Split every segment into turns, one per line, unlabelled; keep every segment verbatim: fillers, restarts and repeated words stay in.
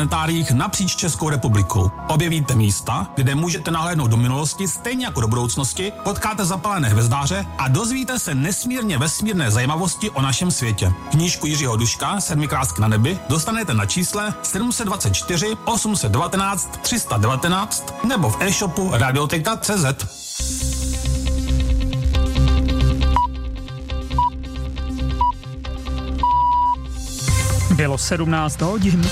planetáriích napříč Českou republikou. Objevíte místa, kde můžete nahlédnout do minulosti stejně jako do budoucnosti, potkáte zapalené hvězdáře a dozvíte se nesmírně vesmírné zajímavosti o našem světě. Knížku Jiřího Duška Sedmi krásky na nebi dostanete na čísle sedm set dvacet čtyři osm set devatenáct tři sta devatenáct nebo v e-shopu radioteka tečka cé zet.
Bylo sedmnáct hodin.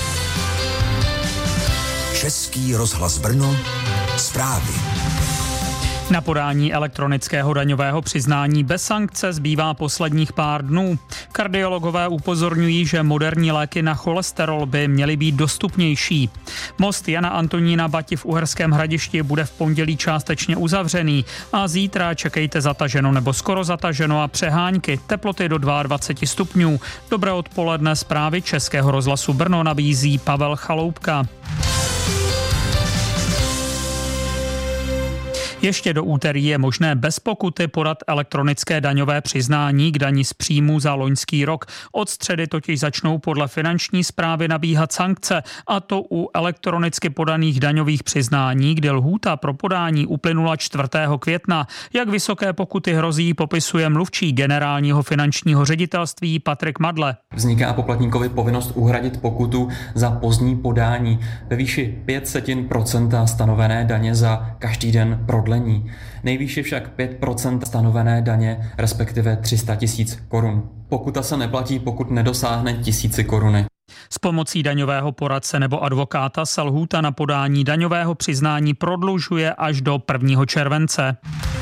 Český rozhlas Brno, zprávy.
Na podání elektronického daňového přiznání bez sankce zbývá posledních pár dnů. Kardiologové upozorňují, že moderní léky na cholesterol by měly být dostupnější. Most Jana Antonína Bati v Uherském Hradišti bude v pondělí částečně uzavřený a zítra čekejte zataženo nebo skoro zataženo a přehánky, teploty do dvacet dva stupňů. Dobré odpoledne, zprávy Českého rozhlasu Brno nabízí Pavel Chaloupka. Ještě do úterý je možné bez pokuty podat elektronické daňové přiznání k dani z příjmu za loňský rok. Od středy totiž začnou podle finanční správy nabíhat sankce, a to u elektronicky podaných daňových přiznání, kde lhůta pro podání uplynula čtvrtého května. Jak vysoké pokuty hrozí, popisuje mluvčí generálního finančního ředitelství Patrik Madle.
Vzniká poplatníkovi povinnost uhradit pokutu za pozdní podání ve výši pět setin procenta stanovené daně za každý den prodlení. Nejvýše však pět procent stanovené daně, respektive tři sta tisíc korun. Pokuta se neplatí, pokud nedosáhne tisíci koruny.
S pomocí daňového poradce nebo advokáta se lhůta na podání daňového přiznání prodlužuje až do prvního července.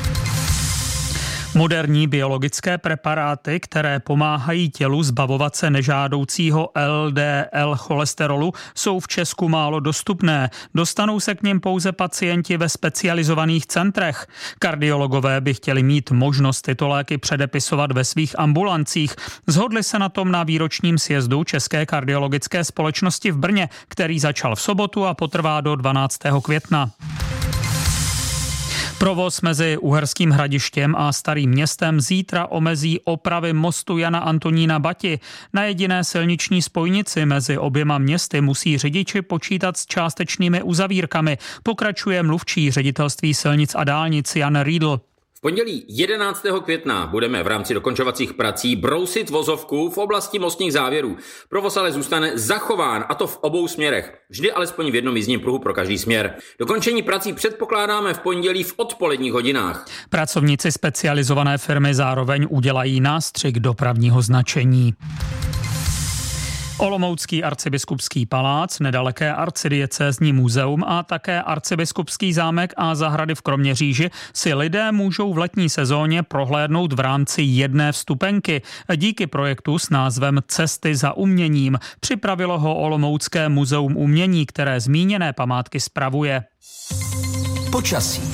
Moderní biologické preparáty, které pomáhají tělu zbavovat se nežádoucího el dé el cholesterolu, jsou v Česku málo dostupné. Dostanou se k nim pouze pacienti ve specializovaných centrech. Kardiologové by chtěli mít možnost tyto léky předepisovat ve svých ambulancích. Shodli se na tom na výročním sjezdu České kardiologické společnosti v Brně, který začal v sobotu a potrvá do dvanáctého května. Provoz mezi Uherským Hradištěm a Starým Městem zítra omezí opravy mostu Jana Antonína Bati. Na jediné silniční spojnici mezi oběma městy musí řidiči počítat s částečnými uzavírkami, pokračuje mluvčí ředitelství silnic a dálnic Jan Riedl.
V pondělí jedenáctého května budeme v rámci dokončovacích prací brousit vozovku v oblasti mostních závěrů. Provoz ale zůstane zachován, a to v obou směrech. Vždy alespoň v jednom jízdním pruhu pro každý směr. Dokončení prací předpokládáme v pondělí v odpoledních hodinách.
Pracovníci specializované firmy zároveň udělají nástřik dopravního značení. Olomoucký arcibiskupský palác, nedaleké arcidiecézní muzeum a také arcibiskupský zámek a zahrady v Kroměříži si lidé můžou v letní sezóně prohlédnout v rámci jedné vstupenky. Díky projektu s názvem Cesty za uměním připravilo ho Olomoucké muzeum umění, které zmíněné památky spravuje.
Počasí.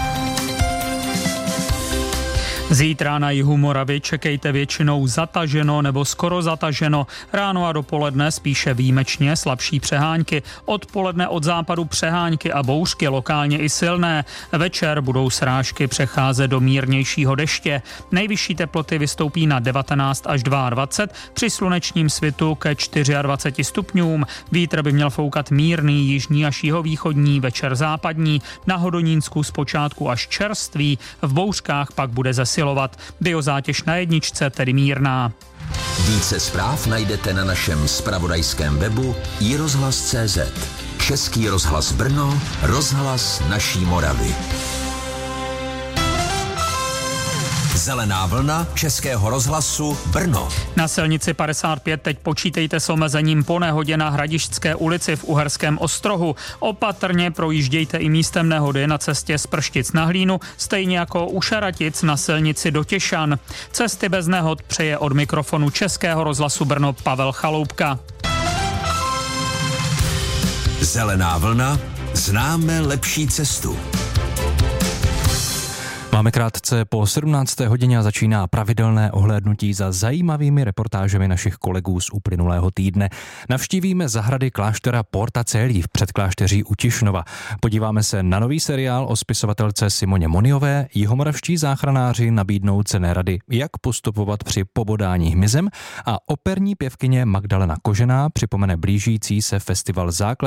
Zítra na jihu Moravy čekejte většinou zataženo nebo skoro zataženo. Ráno a dopoledne spíše výjimečně slabší přehánky. Odpoledne od západu přehánky a bouřky, lokálně i silné. Večer budou srážky přecházet do mírnějšího deště. Nejvyšší teploty vystoupí na devatenáct až dvacet dva, při slunečním svitu ke dvaceti čtyřem stupňům. Vítr by měl foukat mírný, jižní až jihovýchodní, večer západní. Na Hodonínsku zpočátku až čerstvý, v bouřkách pak bude zesilovat. Biozátěž na jedničce, tedy mírná.
Více zpráv najdete na našem zpravodajském webu i rozhlas tečka cé zet. Český rozhlas Brno, rozhlas naší Moravy. Zelená vlna Českého rozhlasu Brno.
Na silnici padesát pět teď počítejte s omezením po nehodě na Hradišťské ulici v Uherském Ostrohu. Opatrně projíždějte i místem nehody na cestě z Prštic na Hlínu, stejně jako u Šaratic na silnici do Těšan. Cesty bez nehod přeje od mikrofonu Českého rozhlasu Brno Pavel Chaloupka.
Zelená vlna, známe lepší cestu.
Máme krátce po sedmnácté hodině a začíná pravidelné ohlédnutí za zajímavými reportážemi našich kolegů z uplynulého týdne. Navštívíme zahrady kláštera Porta Coeli v předklášteří u Tišnova. Podíváme se na nový seriál o spisovatelce Simoně Moniové, jihomoravští záchranáři nabídnou cenné rady, jak postupovat při pobodání hmyzem, a operní pěvkyně Magdalena Kožená připomene blížící se festival základ